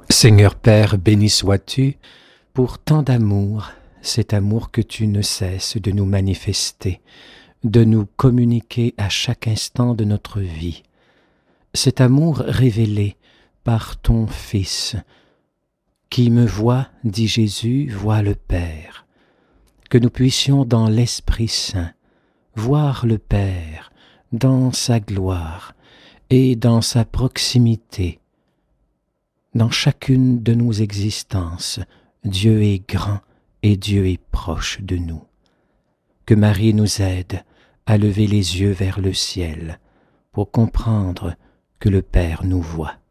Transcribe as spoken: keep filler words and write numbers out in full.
Seigneur Père, béni sois-tu pour tant d'amour, cet amour que tu ne cesses de nous manifester, de nous communiquer à chaque instant de notre vie. Cet amour révélé par ton Fils. Qui me voit, dit Jésus, voit le Père. Que nous puissions dans l'Esprit Saint voir le Père dans sa gloire et dans sa proximité. Dans chacune de nos existences, Dieu est grand et Dieu est proche de nous. Que Marie nous aide à lever les yeux vers le ciel pour comprendre que le Père nous voit.